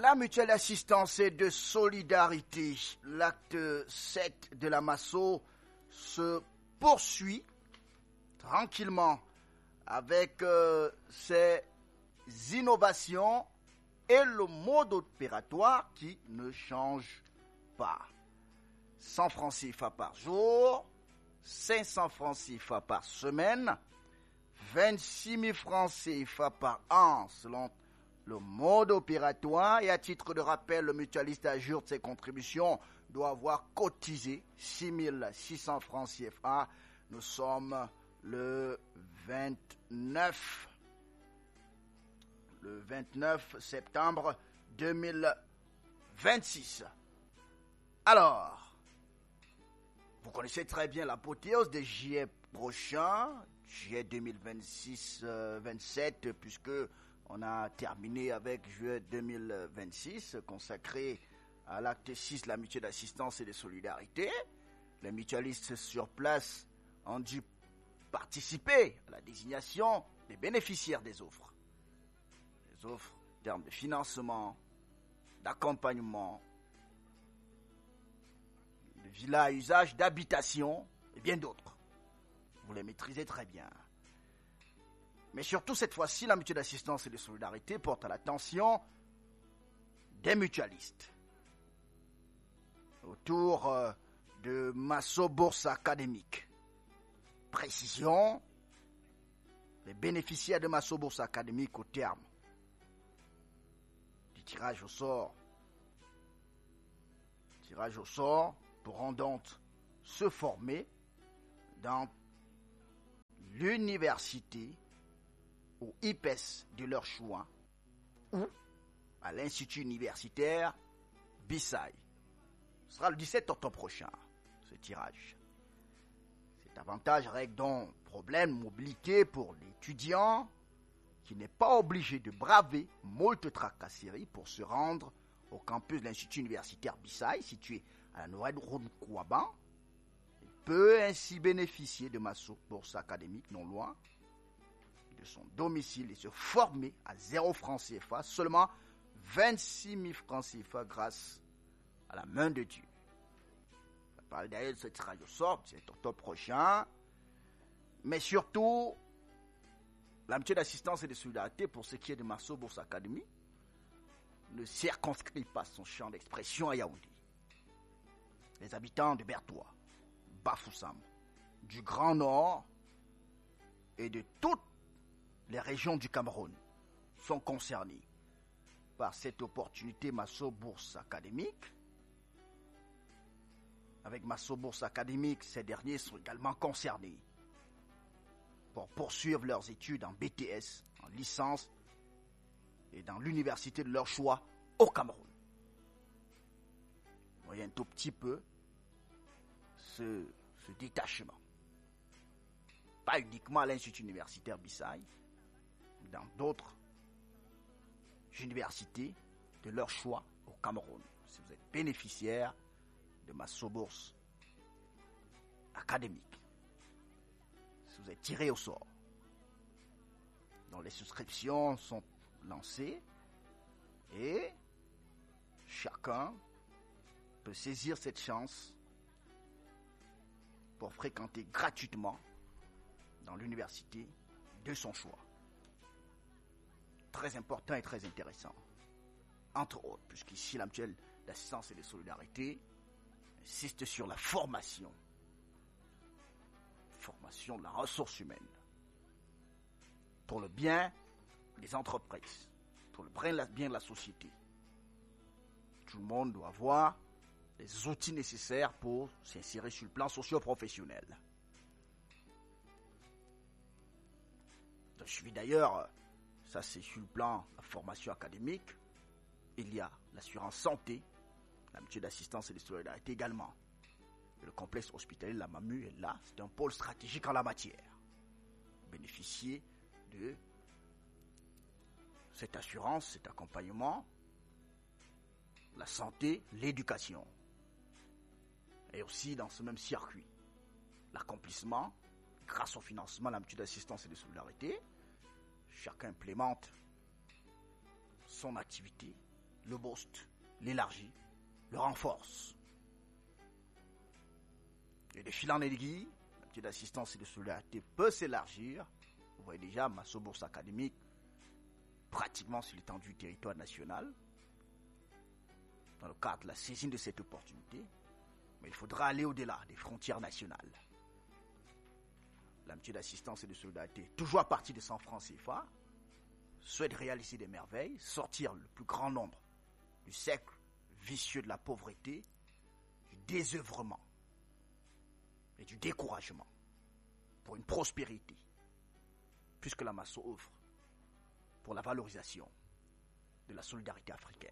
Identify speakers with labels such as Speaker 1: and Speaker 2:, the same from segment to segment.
Speaker 1: la mutuelle d'assistance et de solidarité, l'acte 7 de la Masso se poursuit tranquillement avec ses innovations et le mode opératoire qui ne change pas. 100 francs CFA par jour, 500 francs CFA par semaine, 26 000 francs CFA par an selon le mode opératoire. Et à titre de rappel, le mutualiste ajoute ses contributions doit avoir cotisé 6 600 francs CFA. Nous sommes le 29 septembre 2026. Alors, vous connaissez très bien l'apothéose des juillet prochain, juillet 2026-27, puisque on a terminé avec juillet 2026, consacré à l'acte 6, la mutuelle d'assistance et de solidarité. Les mutualistes sur place ont dû participer à la désignation des bénéficiaires des offres. Les offres en termes de financement, d'accompagnement, de villas à usage, d'habitation et bien d'autres. Vous les maîtrisez très bien. Mais surtout cette fois-ci, la mutuelle d'assistance et de solidarité porte à l'attention des mutualistes autour de Masso Bourse Académique. Précision, les bénéficiaires de Masso Bourse Académique au terme du tirage au sort pourront donc se former dans l'université ou IPES de leur choix ou à l'institut universitaire Bissaï. Ce sera le 17 octobre prochain, ce tirage. Cet avantage règle donc problème de mobilité pour l'étudiant qui n'est pas obligé de braver moult tracasseries pour se rendre au campus de l'institut universitaire Bissaï, situé à la nouvelle route Kouaban. Il peut ainsi bénéficier de Masso Bourse Académique non loin de son domicile et se former à 0 francs CFA, seulement 26 000 francs CFA grâce à la main de Dieu. On parle d'ailleurs de ce tirage au sort, c'est octobre prochain, mais surtout, la mutuelle d'assistance et de solidarité, pour ce qui est de Masso Bourse Academy, ne circonscrit pas son champ d'expression à Yaoundé. Les habitants de Bertoua, Bafoussam, du Grand Nord et de toutes les régions du Cameroun sont concernés par cette opportunité Masso Bourse Académique. Avec Masso Bourse Académique, ces derniers sont également concernés pour poursuivre leurs études en BTS, en licence et dans l'université de leur choix au Cameroun. Vous voyez un tout petit peu ce détachement. Pas uniquement à l'Institut universitaire Bissaï, mais dans d'autres universités de leur choix au Cameroun. Si vous êtes bénéficiaire de Masso Bourse Académique, si vous êtes tiré au sort, dont les souscriptions sont lancées et chacun peut saisir cette chance pour fréquenter gratuitement dans l'université de son choix. Très important et très intéressant. Entre autres, puisqu'ici la mutuelle d'assistance et de solidarité insiste sur la formation de la ressource humaine pour le bien des entreprises, pour le bien de la société. Tout le monde doit avoir les outils nécessaires pour s'insérer sur le plan socio-professionnel. Je suis d'ailleurs, ça c'est sur le plan de la formation académique, il y a l'assurance santé, la mutuelle d'assistance et de solidarité également. Le complexe hospitalier de la MAMU est là, c'est un pôle stratégique en la matière. Bénéficier de cette assurance, cet accompagnement, la santé, l'éducation. Et aussi dans ce même circuit, l'accomplissement, grâce au financement de la mutuelle d'assistance et de solidarité, chacun implémente son activité, le booste, l'élargit, le renforce. Et de fil en aiguille, la petite assistance et de solidarité peut s'élargir. Vous voyez déjà Masso Bourse Académique pratiquement sur l'étendue du territoire national, dans le cadre de la saisine de cette opportunité. Mais il faudra aller au-delà des frontières nationales. L'amitié d'assistance et de solidarité, toujours à partir de 100 francs CFA, souhaite réaliser des merveilles, sortir le plus grand nombre du cercle vicieux de la pauvreté, du désœuvrement et du découragement pour une prospérité, puisque la Masso œuvre pour la valorisation de la solidarité africaine.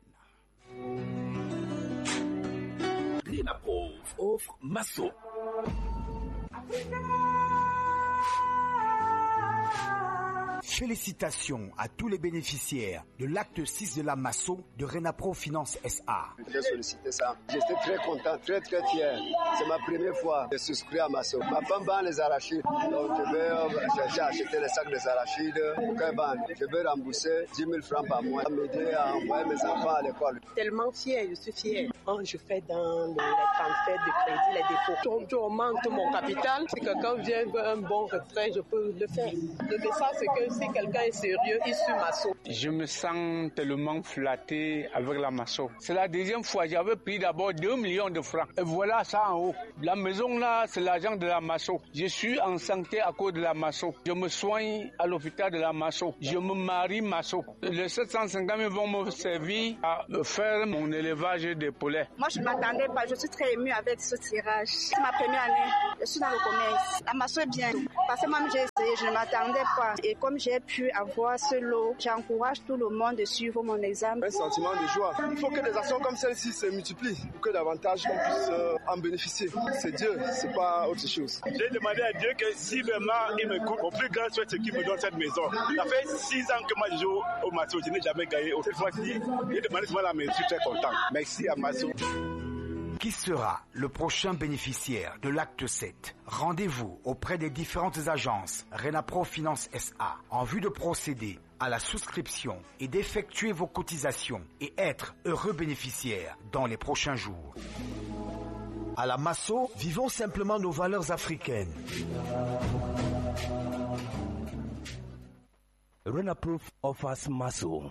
Speaker 2: RENAPROV offre Masso.
Speaker 3: Félicitations à tous les bénéficiaires de l'acte 6 de la Masso de RENAPROV Finance SA.
Speaker 4: J'ai sollicité ça. J'étais très content, très fier. C'est ma première fois de souscrire à Masso. Ma femme vend les arachides. Donc j'ai acheté les sacs des arachides. Je vais rembourser 10 000 francs par mois. M'aider à envoyer mes enfants à l'école.
Speaker 5: Tellement fier, je suis fier. Quand je fais dans les transferts de crédit, les dépôts, je augmente mon capital. Si quelqu'un vient veut un bon retrait, je peux le faire. Le message, c'est que si quelqu'un est sérieux, il suit Masso.
Speaker 6: Je me sens tellement flatté avec la Masso. C'est la deuxième fois. J'avais pris d'abord 2 millions de francs. Et voilà ça en haut. La maison là, c'est l'argent de la Masso. Je suis en santé à cause de la Masso. Je me soigne à l'hôpital de la Masso. Je me marie Masso. Les 750 000 vont me servir à faire mon élevage des poulets.
Speaker 7: Moi, je ne m'attendais pas. Je suis très émue avec ce tirage. C'est ma première année. Je suis dans le commerce. La Masso est bien. Parce que moi, j'ai essayé. Je ne m'attendais pas. Et comme j'ai pu avoir ce lot, j'encourage tout le monde de suivre mon examen.
Speaker 4: Un sentiment de joie. Il faut que des actions comme celle-ci se multiplient pour que davantage qu'on puisse en bénéficier. C'est Dieu, c'est pas autre chose.
Speaker 8: J'ai demandé à Dieu que si vraiment il me coupe, au plus grand souhait, c'est qu'il me donne cette maison. Ça fait 6 ans que moi je joue au Masso, je n'ai jamais gagné. Cette fois-ci, j'ai demandé souvent la maison, je suis très content. Merci à Masso.
Speaker 3: Qui sera le prochain bénéficiaire de l'acte 7? Rendez-vous auprès des différentes agences RENAPROV Finance SA en vue de procéder à la souscription et d'effectuer vos cotisations et être heureux bénéficiaire dans les prochains jours. À la Masso, vivons simplement nos valeurs africaines.
Speaker 2: RENAPROV offers Masso.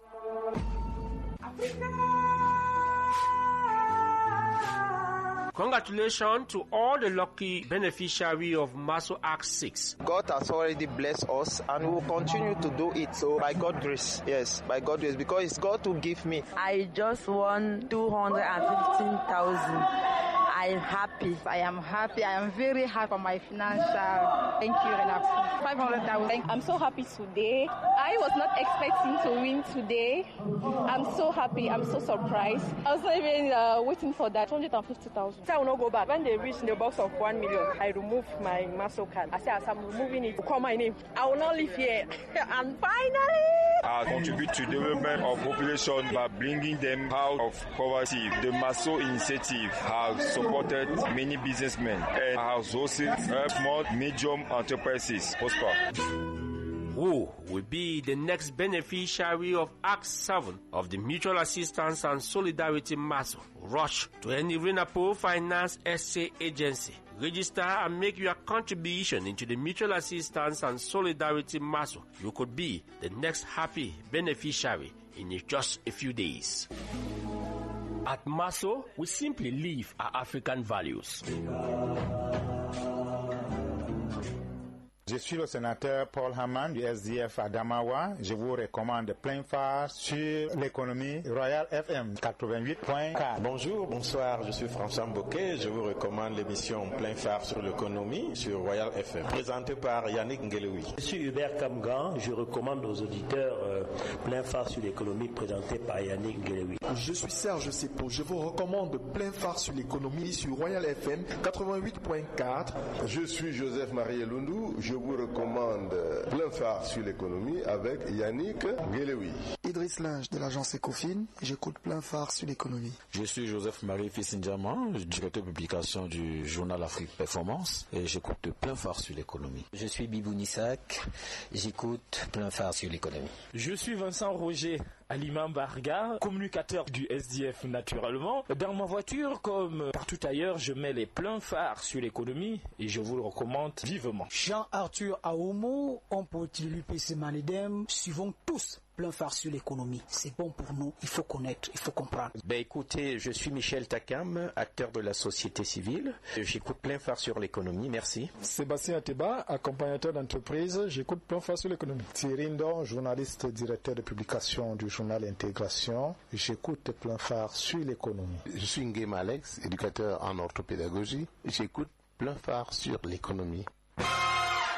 Speaker 9: Congratulations to all the lucky beneficiaries of Masso Act 6.
Speaker 10: God has already blessed us and will continue to do it. So by God's grace, yes, by God's grace, because it's God who give me.
Speaker 11: I just won 215,000. I'm happy. I am happy. I am very happy for my financial. Thank you, RENAPROV. 500,000.
Speaker 12: I'm so happy today. I was not expecting to win today. I'm so happy. I'm so surprised. I was not even waiting for that. 250,000.
Speaker 5: I will not go back. When they reach the box of 1 million, I remove my Masso card. I say, as I'm removing it, call my name. I will not live here. And finally,
Speaker 13: I contribute to the development of population by bringing them out of poverty. The Masso initiative has supported many businessmen and has also helped small, medium enterprises prosper.
Speaker 9: Who will be the next beneficiary of Act 7 of the Mutual Assistance and Solidarity Masso? Rush to any RENAPROV Finance SA agency. Register and make your contribution into the Mutual Assistance and Solidarity Masso. You could be the next happy beneficiary in just a few days.
Speaker 2: At Masso, we simply live our African values.
Speaker 14: Je suis le sénateur Paul Haman du SDF Adamawa. Je vous recommande plein phare sur l'économie Royal FM 88.4.
Speaker 15: Bonjour, bonsoir, je suis François Mbouké. Je vous recommande l'émission Plein phare sur l'économie sur Royal FM, présentée par Yannick Ngelewi.
Speaker 16: Je suis Hubert Kamgan. Je recommande aux auditeurs Plein phare sur l'économie, présenté par Yannick Ngelewi.
Speaker 17: Je suis Serge Sepo. Je vous recommande Plein phare sur l'économie sur Royal FM 88.4.
Speaker 18: Je suis Joseph Marie Elundou. Je vous recommande Plein phare sur l'économie avec Yannick Ngelewi.
Speaker 19: Idriss Linge de l'agence Ecofin. J'écoute Plein phare sur l'économie.
Speaker 20: Je suis Joseph Marie Fissindiaman, directeur de publication du journal Afrique Performance, et j'écoute Plein phare sur l'économie.
Speaker 21: Je suis Bibou Nissak. J'écoute Plein phare sur l'économie.
Speaker 22: Je suis Vincent Roger,
Speaker 21: Aliman Barga, communicateur du SDF naturellement. Dans ma voiture, comme partout ailleurs, je mets les pleins phares sur l'économie et je vous le recommande vivement.
Speaker 22: Jean-Arthur Aomo, on peut l'UPC Malidem, suivons tous plein phare sur l'économie. C'est bon pour nous, il faut connaître, il faut comprendre.
Speaker 23: Écoutez, je suis Michel Takam, acteur de la société civile. J'écoute plein phare sur l'économie, merci.
Speaker 24: Sébastien Ateba, accompagnateur d'entreprise, j'écoute plein phare sur l'économie. Thierry Ndon, journaliste directeur de publication du journal Intégration, j'écoute plein phare sur l'économie.
Speaker 25: Je suis Nguema Alex, éducateur en orthopédagogie, j'écoute plein phare sur l'économie.